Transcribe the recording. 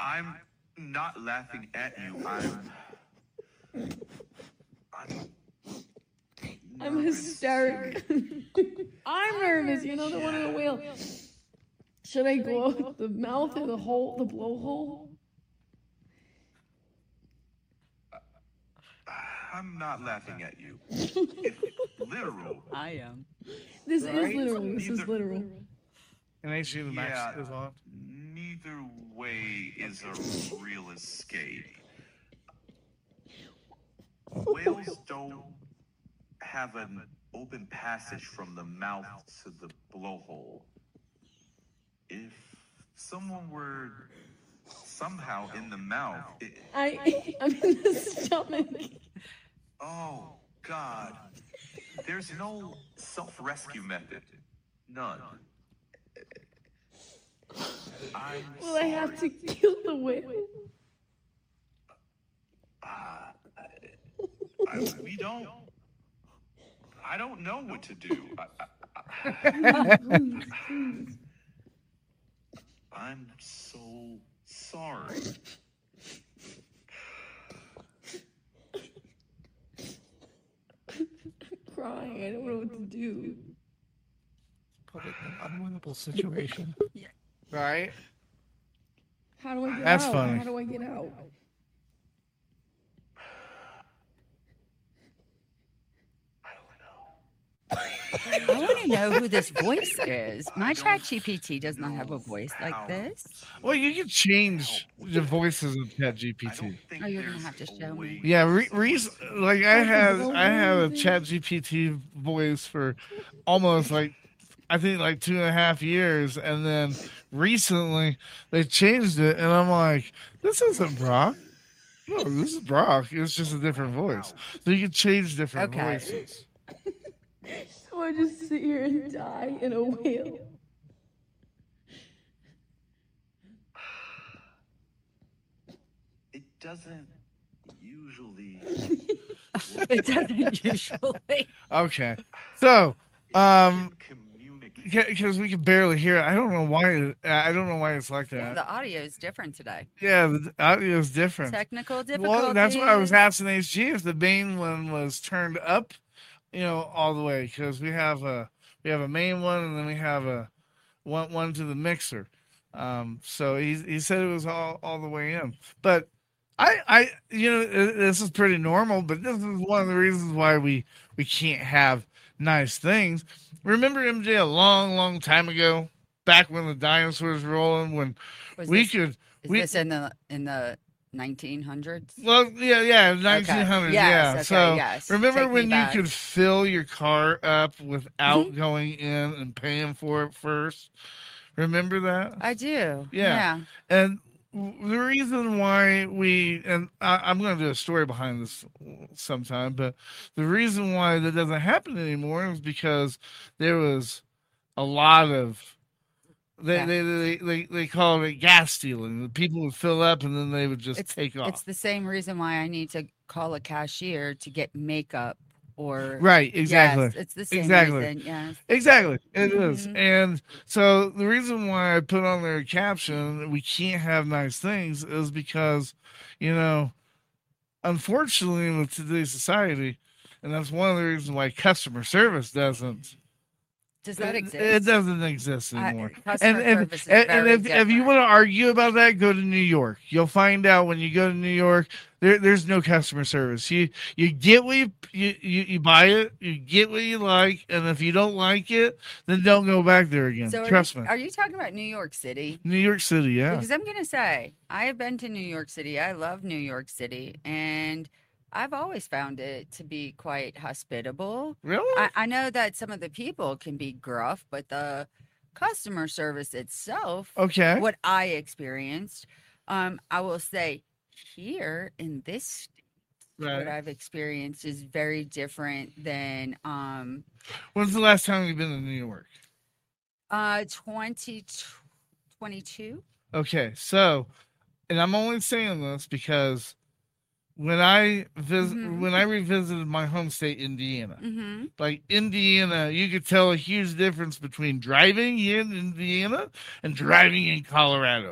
I'm not laughing at you. I'm hysteric. I'm nervous. You know the one in the whale. Should I go out the mouth or the hole, the blowhole? I'm not laughing at you. It's literal. I am. This Right? is literal. This is literal. And actually, the max is on. Neither way is a real escape. Whales don't have an open passage from the mouth to the blowhole. If someone were somehow in the mouth, I'm in the stomach. oh God, there's no self-rescue method. None. Will I have to kill the whale? We don't. I don't know what to do. I'm so sorry. Crying. I don't know what to do. Put it in an unwinnable situation. Right? How do I get That's out? funny. How do I get out? I want to know who this voice is. My ChatGPT does not have a voice like this. Well, you can change the voices of ChatGPT. Oh, you're gonna have to show me. Yeah, like I had a ChatGPT voice for almost like I think like 2.5 years, and then recently they changed it, and I'm like, this isn't Brock. No, this is Brock. It's just a different voice. So you can change different Okay. voices. So I just sit here and die in a whale. It doesn't usually. It doesn't usually. Okay, so because we can barely hear it. I don't know why. I don't know why it's like Yeah, that. the audio is different today. Yeah, the audio is different. Technical difficulties. Well, that's why I was asking HG if the main one was turned up, all the way, because we have a main one, and then we have a one to the mixer. So he said it was all the way in, but this is pretty normal, but this is one of the reasons why we can't have nice things. Remember MJ a long time ago, back when the dinosaurs were rolling, when Was we this- could. Is this in the 1900s? Well, yeah, 1900s, yeah. Okay, So yes. remember Take me when you back. could fill your car up without going in and paying for it first? Remember that? I do. Yeah. And the reason why I'm going to do a story behind this sometime, but the reason why that doesn't happen anymore is because there was a lot of they call it gas stealing. The people would fill up and then they would just take off. It's the same reason why I need to call a cashier to get makeup or Right, exactly. Yes, it's the same Exactly. reason. Yes. Exactly. It is. Mhm. And so the reason why I put on their caption, we can't have nice things, is because, unfortunately with today's society, and that's one of the reasons why customer service doesn't. Does that exist? It doesn't exist anymore. Customer service is very if you different. want to argue about that, go to New York. You'll find out when you go to New York, there's no customer service. You get what you buy it, you get what you like, and if you don't like it, then don't go back there again. So Trust me. Are you talking about New York City? New York City, yeah. Because I'm gonna say I have been to New York City. I love New York City, and I've always found it to be quite hospitable. Really? I know that some of the people can be gruff, but the customer service itself, Okay. what I experienced, I will say here in this state, Right. what I've experienced is very different than When's the last time you've been to New York? 2022. Okay, so, and I'm only saying this because when I revisited my home state, Indiana, Mm-hmm. like Indiana, you could tell a huge difference between driving in Indiana and driving in Colorado.